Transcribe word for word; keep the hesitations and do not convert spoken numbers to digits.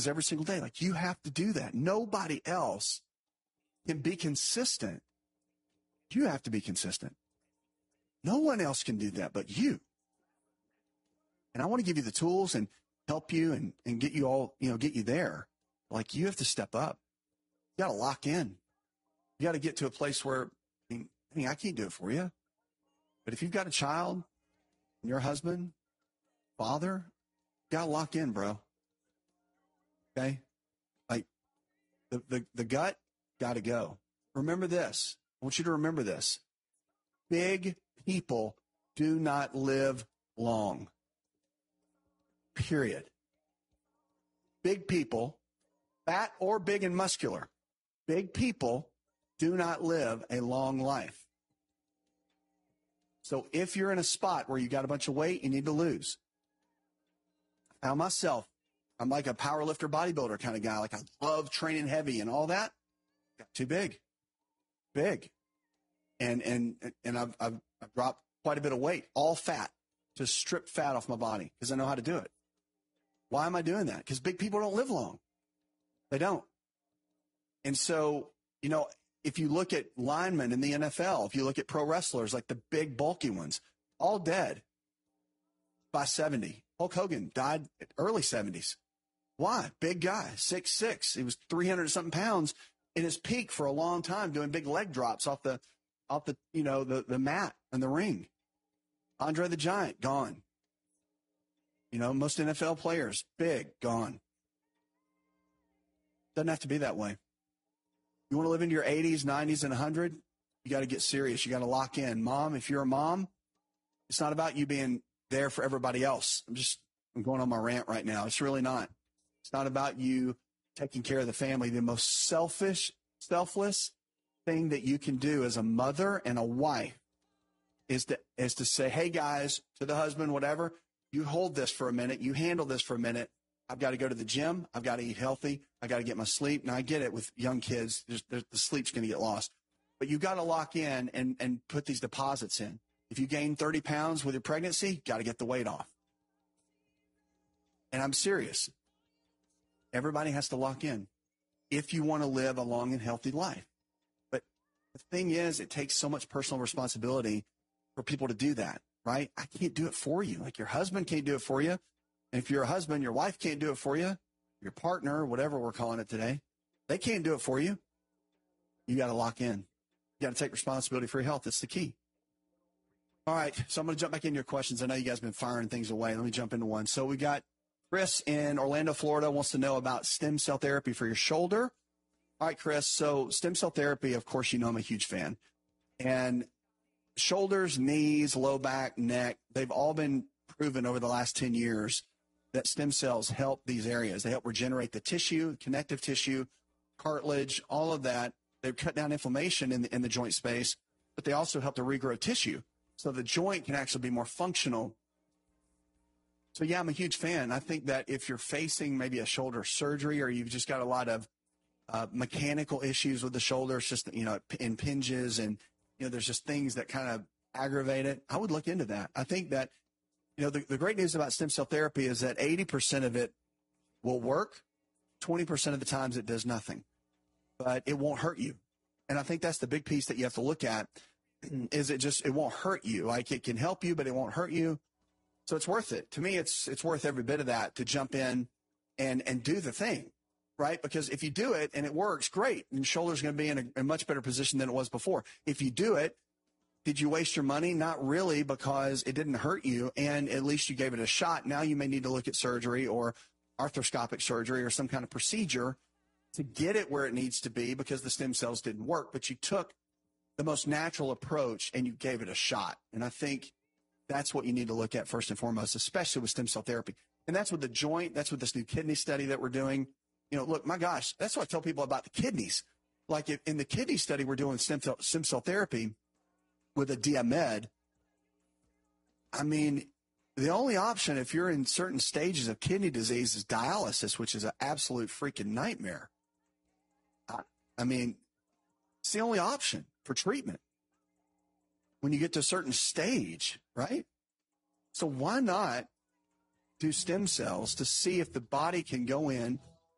exercise every single day. Like, you have to do that. Nobody else can be consistent. You have to be consistent. No one else can do that but you. And I want to give you the tools and help you and, and get you all, you know, get you there. Like, you have to step up. You got to lock in. You got to get to a place where, I mean, I mean, I can't do it for you. But if you've got a child and your husband, father, you got to lock in, bro. Okay? Like, the, the, the gut got to go. Remember this. I want you to remember this. Big people do not live long. Period. Big people, fat or big and muscular, big people do not live a long life. So if you're in a spot where you got a bunch of weight you need to lose, I found myself, I'm like a power lifter, bodybuilder kind of guy. Like, I love training heavy and all that. Got too big, big. And, and, and I've, I've, I've dropped quite a bit of weight, all fat, just strip fat off my body because I know how to do it. Why am I doing that? Because big people don't live long. They don't. And so, you know, if you look at linemen in the N F L, if you look at pro wrestlers, like the big bulky ones, all dead by seventy. Hulk Hogan died at early seventies. Why? Big guy, six six. He was three hundred something pounds in his peak for a long time, doing big leg drops off the, off the, you know, the, the mat and the ring. Andre the Giant, gone. You know, most N F L players, big, gone. Doesn't have to be that way. You want to live into your eighties, nineties, and one hundred? You got to get serious. You got to lock in. Mom, if you're a mom, it's not about you being there for everybody else. I'm just, I'm going on my rant right now. It's really not. It's not about you taking care of the family. The most selfish, selfless thing that you can do as a mother and a wife is to, is to say, hey, guys, to the husband, whatever, you hold this for a minute. You handle this for a minute. I've got to go to the gym. I've got to eat healthy. I got to get my sleep. Now, I get it with young kids. There's, there's, the sleep's going to get lost. But you got to lock in and, and put these deposits in. If you gain thirty pounds with your pregnancy, got to get the weight off. And I'm serious. Everybody has to lock in if you want to live a long and healthy life. But the thing is, it takes so much personal responsibility for people to do that, right? I can't do it for you. Like, your husband can't do it for you. And if you're a husband, your wife can't do it for you. Your partner, whatever we're calling it today, they can't do it for you. You got to lock in. You got to take responsibility for your health. That's the key. All right, so I'm going to jump back into your questions. I know you guys have been firing things away. Let me jump into one. So we got Chris in Orlando, Florida, wants to know about stem cell therapy for your shoulder. All right, Chris, so stem cell therapy, of course, you know I'm a huge fan. And shoulders, knees, low back, neck, they've all been proven over the last ten years that stem cells help these areas. They help regenerate the tissue, connective tissue, cartilage, all of that. They cut down inflammation in the, in the joint space, but they also help to regrow tissue. So the joint can actually be more functional. So, yeah, I'm a huge fan. I think that if you're facing maybe a shoulder surgery or you've just got a lot of uh, mechanical issues with the shoulder, it's just, you know, it impinges and, you know, there's just things that kind of aggravate it, I would look into that. I think that, you know, the, the great news about stem cell therapy is that eighty percent of it will work. twenty percent of the times it does nothing, but it won't hurt you. And I think that's the big piece that you have to look at. Is it just, it won't hurt you. Like, it can help you, but it won't hurt you. So it's worth it. To me, it's it's worth every bit of that to jump in and, and do the thing, right? Because if you do it and it works, great. And your shoulder's going to be in a, a much better position than it was before. If you do it, did you waste your money? Not really, because it didn't hurt you and at least you gave it a shot. Now you may need to look at surgery or arthroscopic surgery or some kind of procedure to get it where it needs to be because the stem cells didn't work, but you took the most natural approach and you gave it a shot. And I think that's what you need to look at first and foremost, especially with stem cell therapy. And that's with the joint. That's with this new kidney study that we're doing. You know, look, my gosh, that's what I tell people about the kidneys. Like, if in the kidney study, we're doing stem cell, stem cell therapy with a Diamed. I mean, the only option if you're in certain stages of kidney disease is dialysis, which is an absolute freaking nightmare. I, I mean, it's the only option for treatment when you get to a certain stage, right? So why not do stem cells to see if the body can go in